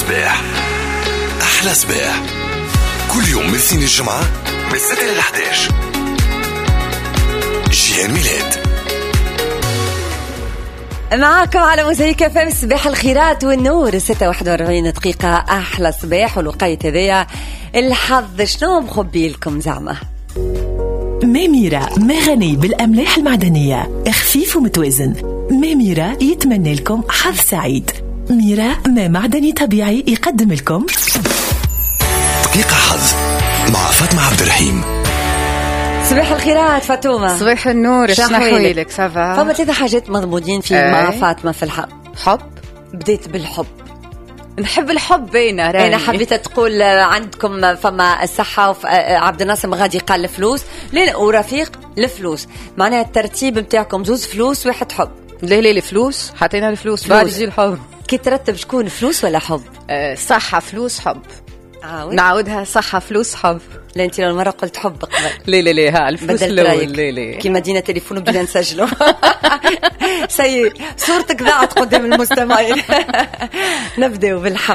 صباح. أحلى صباح كل يوم من الاثنين الجمعة من 6 ل 11. جيهان ميلاد معاكم على موزايك FM. صباح الخيرات والنور. 6:41 دقيقة. أحلى صباح والوقاية هذيا الحظ شنو مخبي لكم زعمة؟ ميميرا ما غني بالأملاح المعدنية، خفيف ومتوازن. ميميرا يتمنى لكم حظ سعيد. ميرا ما معدني طبيعي يقدم لكم دقيقة حظ مع فاطمة عبد الرحيم. صباح الخيرات فاطمة. صباح النور. شنو حوالك؟ سافا. فما 3 حاجات مضمودين في مع فاطمة في الحب. حب. بديت بالحب. نحب الحب. أنا حبيت تقول عندكم فما الصحة عبد الناصر غادي قال الفلوس لا ورفيق الفلوس، معناها الترتيب متاعكم زوز فلوس واحد حب. ليه الفلوس حطينا الفلوس بعد يجي الحب. كي ترتب شكون فلوس ولا حب؟ صحة فلوس حب. نعودها صحة فلوس حب. لا انت لو مرة قلت حب قبل. ليه ها الفلوس الاول. ليه كي مدينة تليفون بدنا نسجله. سيء صورتك ضاعت قدام المستمعين. نبدأ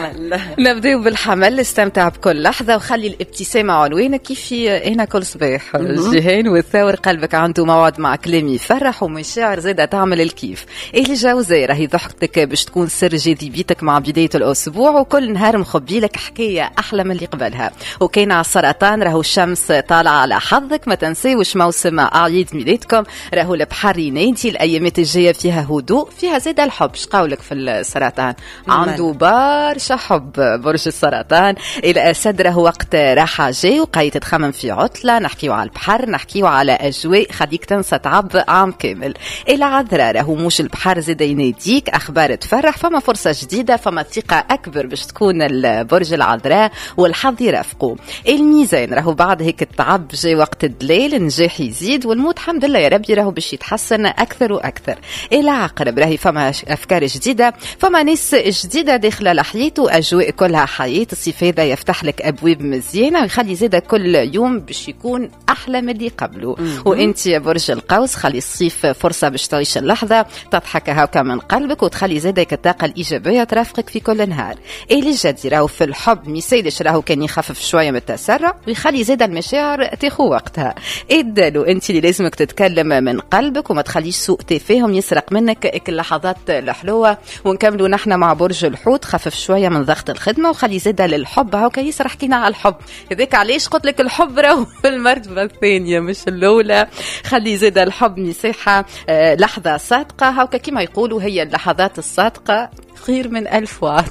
بالحمل. استمتع بكل لحظة وخلي الابتسامة عنوانك. كيف هنا كل صباح جيهان والثور قلبك عنده موعد مع كلام يفرح ومشاعر زادة تعمل الكيف. الجوزاء راهي ضحكتك باش تكون سر جاذبيتك مع بداية الأسبوع، وكل نهار مخبي لك حكاية أحلى من اللي قبلها. وكاين على السرطان راهو الشمس طالعة على حظك، ما تنسيوش موسم أعياد ميلادكم. راهو البحر ينادي، الأيامات الجاية فيها هدوء، فيها زيادة الحب. شقولك في السرطان عنده برشا حب برج السرطان. الأسد راهو وقت راحة جاي وقايت تخمم في عطلة، نحكيو على البحر، نحكيو على أجواء خليك تنسى تعب عام كامل. العذراء راهو موج البحر زيادة يناديك، أخبار تفرح، فما فرصة جديدة، فما ثقة أكبر باش تكون البرج العذراء والحظ يرافقه. الميزان راهو بعد هيك التعب جاي وقت الدليل، النجاح يزيد والموت الحمد لله يا ربي راهو باش يتحسن أكثر وأكثر. العقرب راهي فما أفكار جديدة، فما ناس جديدة داخلة لحياته، أجواء كلها حياة. الصيف هذا يفتح لك أبواب مزيانة ويخلي زيادة كل يوم باش يكون أحلى من اللي قبله. وإنت يا برج القوس خلي الصيف فرصة باش تعيش اللحظة، تضحك هاكا من قلبك وتخلي زيادة الطاقة الإيجابية ترافقك في كل نهار. الجدي راهو في الحب ميسالش راهو كان يخفف شوية من التسرع ويخلي زيادة المشاعر تاخو وقتها. الدلو انت اللي لازمك تتكلم من قلبك وما تخليش سوء تفاهم يسرق منك اللحظات الحلوة. ونكملوا نحن مع برج الحوت، خفف شوية من ضغط الخدمة وخلي زيادة للحب. هاكا يسرح كينا على الحب هذاك، علاش قلت لك الحب راهو في المرتبة الثانية مش الأولى. خلي زيادة الحب مساحة لحظة صادقة، هاكا كما يقولوا هي اللحظات الصادقة خير من 1000 وعد.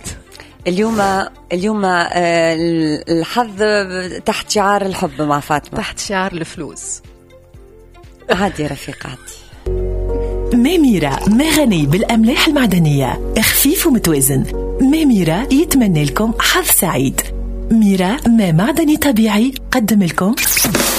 اليوم الحظ تحت شعار الحب مع فاطمة، تحت شعار الفلوس. عادي رفيقاتي. ميميرا ما غني بالأملاح المعدنية، خفيف ومتوازن. ميميرا يتمنى لكم حظ سعيد. ميرا ما معدني طبيعي قدم لكم